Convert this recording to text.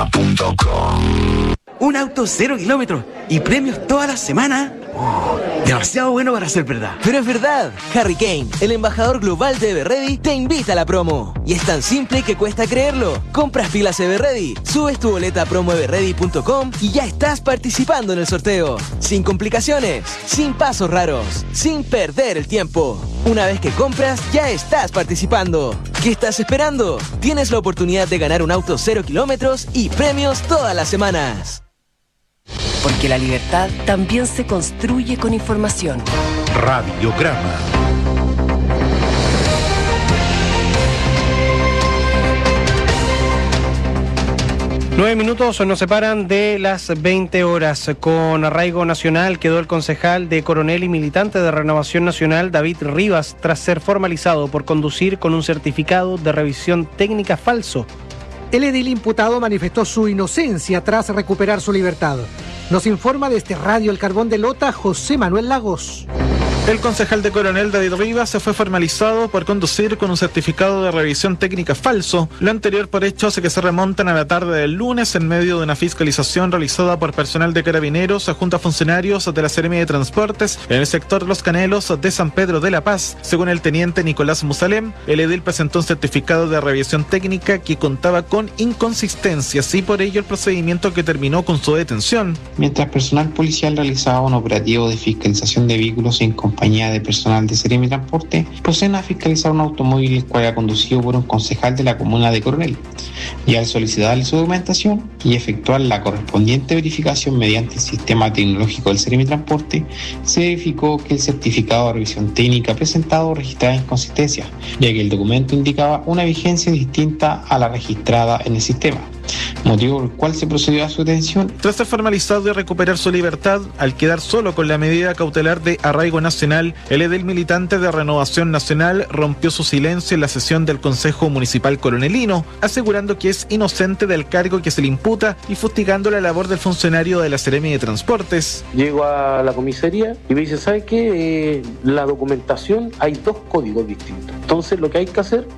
radioprema.com. Un auto 0 kilómetros y premios toda la semana. Demasiado bueno para ser verdad. Pero es verdad. Harry Kane, el embajador global de Everready, te invita a la promo. Y es tan simple que cuesta creerlo. Compras pilas Everready, subes tu boleta a promoeverready.com y ya estás participando en el sorteo. Sin complicaciones, sin pasos raros, sin perder el tiempo. Una vez que compras, ya estás participando. ¿Qué estás esperando? Tienes la oportunidad de ganar un auto 0 kilómetros y premios todas las semanas. Porque la libertad también se construye con información. Radiograma. Nueve minutos nos separan de las 20 horas. Con arraigo nacional quedó el concejal de Coronel y militante de Renovación Nacional, David Rivas, tras ser formalizado por conducir con un certificado de revisión técnica falso. El edil imputado manifestó su inocencia tras recuperar su libertad. Nos informa desde Radio El Carbón de Lota, José Manuel Lagos. El concejal de Coronel David Rivas se fue formalizado por conducir con un certificado de revisión técnica falso, lo anterior por hechos que se remontan a la tarde del lunes en medio de una fiscalización realizada por personal de Carabineros junto a funcionarios de la Seremi de Transportes en el sector Los Canelos de San Pedro de la Paz. Según el teniente Nicolás Musalem, el edil presentó un certificado de revisión técnica que contaba con inconsistencias y por ello el procedimiento que terminó con su detención. Mientras personal policial realizaba un operativo de fiscalización de vehículos en compañía de personal de Seremi Transporte, proceden a fiscalizar un automóvil el cual era conducido por un concejal de la comuna de Coronel, y al solicitarle su documentación y efectuar la correspondiente verificación mediante el sistema tecnológico del Seremi Transporte, se verificó que el certificado de revisión técnica presentado registraba inconsistencias, ya que el documento indicaba una vigencia distinta a la registrada en el sistema, motivo por el cual se procedió a su detención. Tras ser formalizado y recuperar su libertad, al quedar solo con la medida cautelar de arraigo nacional, el edil militante de Renovación Nacional rompió su silencio en la sesión del Consejo Municipal Coronelino, asegurando que es inocente del cargo que se le imputa y fustigando la labor del funcionario de la Seremi de Transportes. Llego a la comisaría y me dice, ¿sabe qué? La documentación, hay dos códigos distintos. Entonces lo que hay que hacer